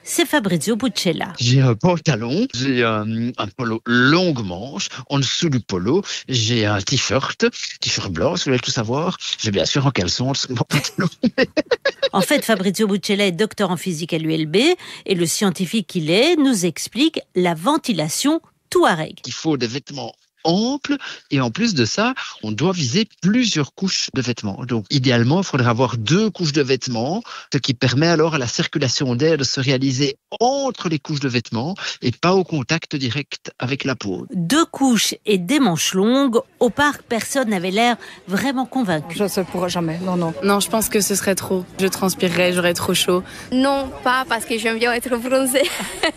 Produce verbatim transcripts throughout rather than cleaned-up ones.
c'est Fabrizio Buccella. J'ai un pantalon, j'ai un, un polo longue manche. En dessous du polo, j'ai un t-shirt, t-shirt blanc, si vous voulez tout savoir. J'ai bien sûr en caleçon en dessous de mon pantalon. En fait, Fabrizio Buccella est docteur en physique à l'U L B et le scientifique qu'il est nous explique la ventilation touareg. Il faut des vêtements ample et en plus de ça, on doit viser plusieurs couches de vêtements. Donc idéalement, il faudrait avoir deux couches de vêtements, ce qui permet alors à la circulation d'air de se réaliser entre les couches de vêtements et pas au contact direct avec la peau. Deux couches et des manches longues, au parc, personne n'avait l'air vraiment convaincu. Je ne pourrai jamais, non, non. Non, je pense que ce serait trop. Je transpirerais, j'aurais trop chaud. Non, pas parce que j'aime bien être bronzée.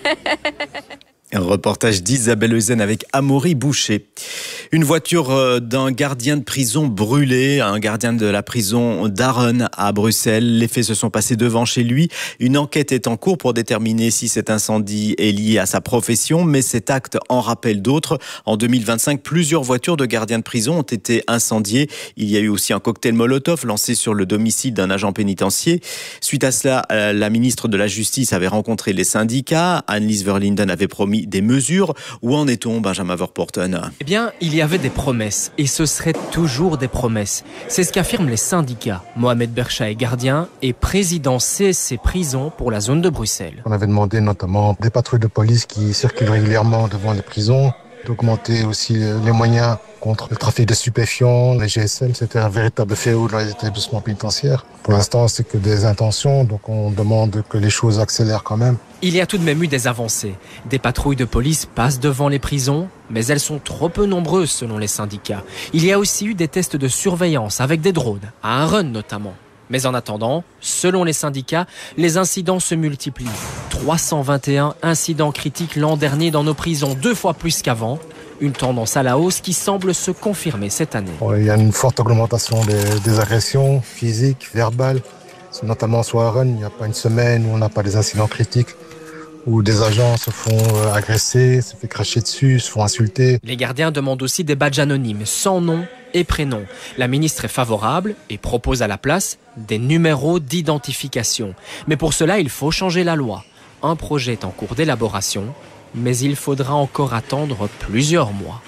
Un reportage d'Isabelle Eusen avec Amaury Boucher. Une voiture d'un gardien de prison brûlée, un gardien de la prison d'Arren à Bruxelles. Les faits se sont passés devant chez lui. Une enquête est en cours pour déterminer si cet incendie est lié à sa profession, mais cet acte en rappelle d'autres. En deux mille vingt-cinq, plusieurs voitures de gardiens de prison ont été incendiées. Il y a eu aussi un cocktail Molotov lancé sur le domicile d'un agent pénitentiaire. Suite à cela, la ministre de la Justice avait rencontré les syndicats. Annelies Verlinden avait promis des mesures. Où en est-on, Benjamin Verpoorten ? Eh bien, il y avait des promesses, et ce seraient toujours des promesses. C'est ce qu'affirment les syndicats. Mohamed Bercha est gardien et président C S C Prison pour la zone de Bruxelles. On avait demandé notamment des patrouilles de police qui circulent régulièrement devant les prisons, d'augmenter aussi les moyens contre le trafic de stupéfiants, les G S M. C'était un véritable fléau dans les établissements pénitentiaires. Pour l'instant, c'est que des intentions, donc on demande que les choses accélèrent quand même. Il y a tout de même eu des avancées. Des patrouilles de police passent devant les prisons, mais elles sont trop peu nombreuses selon les syndicats. Il y a aussi eu des tests de surveillance avec des drones, à Arren notamment. Mais en attendant, selon les syndicats, les incidents se multiplient. trois cent vingt et un incidents critiques l'an dernier dans nos prisons, deux fois plus qu'avant. Une tendance à la hausse qui semble se confirmer cette année. Il y a une forte augmentation des, des agressions physiques, verbales. Notamment sur Arren, il n'y a pas une semaine où on n'a pas des incidents critiques, où des agents se font agresser, se font cracher dessus, se font insulter. Les gardiens demandent aussi des badges anonymes, sans nom et prénom. La ministre est favorable et propose à la place des numéros d'identification. Mais pour cela, il faut changer la loi. Un projet est en cours d'élaboration, mais il faudra encore attendre plusieurs mois.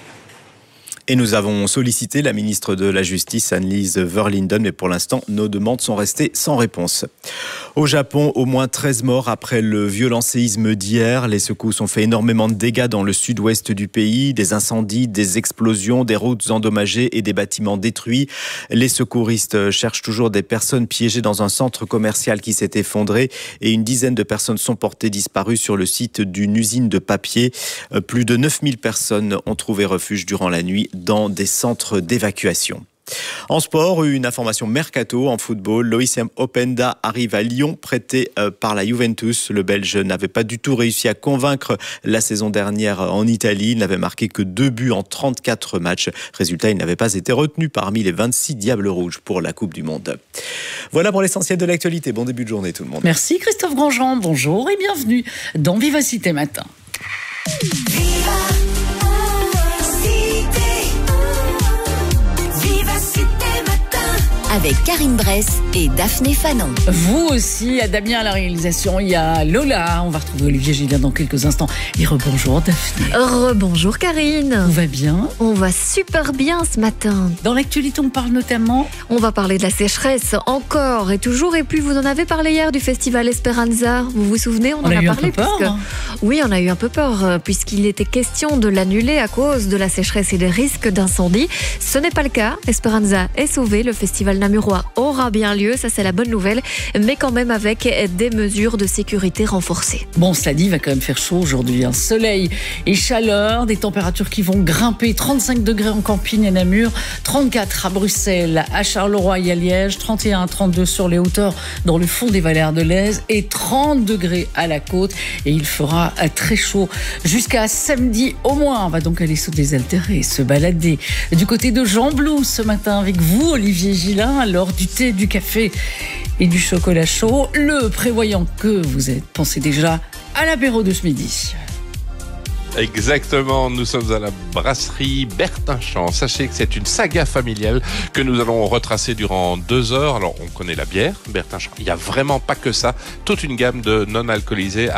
Et nous avons sollicité la ministre de la Justice, Annelies Verlinden, mais pour l'instant, nos demandes sont restées sans réponse. Au Japon, au moins treize morts après le violent séisme d'hier. Les secousses ont fait énormément de dégâts dans le sud-ouest du pays. Des incendies, des explosions, des routes endommagées et des bâtiments détruits. Les secouristes cherchent toujours des personnes piégées dans un centre commercial qui s'est effondré. Et une dizaine de personnes sont portées disparues sur le site d'une usine de papier. Plus de neuf mille personnes ont trouvé refuge durant la nuit dans des centres d'évacuation. En sport, une information mercato en football. Loïs Openda arrive à Lyon, prêté par la Juventus. Le Belge n'avait pas du tout réussi à convaincre la saison dernière en Italie. Il n'avait marqué que deux buts en trente-quatre matchs. Résultat, il n'avait pas été retenu parmi les vingt-six Diables Rouges pour la Coupe du Monde. Voilà pour l'essentiel de l'actualité. Bon début de journée tout le monde. Merci Christophe Grandjean. Bonjour et bienvenue dans Vivacité Matin. Avec Karine Bress et Daphné Fanon. Vous aussi, à Damien à la réalisation, il y a Lola. On va retrouver Olivier Gillien dans quelques instants. Et rebonjour Daphné. Rebonjour Karine. Tout va bien? On va super bien ce matin. Dans l'actualité, on parle notamment... On va parler de la sécheresse encore et toujours. Et puis vous en avez parlé hier du festival Esperanza. Vous vous souvenez? On, on en a, a eu parlé. Un peu peur, puisque... hein. Oui, on a eu un peu peur puisqu'il était question de l'annuler à cause de la sécheresse et des risques d'incendie. Ce n'est pas le cas. Esperanza est sauvé. Le festival namurois aura bien lieu, ça c'est la bonne nouvelle, mais quand même avec des mesures de sécurité renforcées. Bon, cela dit, il va quand même faire chaud aujourd'hui. Hein. Soleil et chaleur, des températures qui vont grimper. trente-cinq degrés en Campine et Namur, trente-quatre à Bruxelles, à Charleroi et à Liège, trente et un à trente-deux sur les hauteurs dans le fond des vallées ardennaises et trente degrés à la côte. Et il fera très chaud jusqu'à samedi au moins. On va donc aller se désaltérer, se balader. Du côté de Jean-Blou ce matin avec vous, Olivier Gillin, alors du thé, du café et du chocolat chaud, le prévoyant que vous êtes pensé déjà à l'apéro de ce midi. Exactement, nous sommes à la brasserie Bertinchamp. Sachez que c'est une saga familiale que nous allons retracer durant deux heures. Alors, on connaît la bière, Bertinchamp. Il n'y a vraiment pas que ça. Toute une gamme de non alcoolisés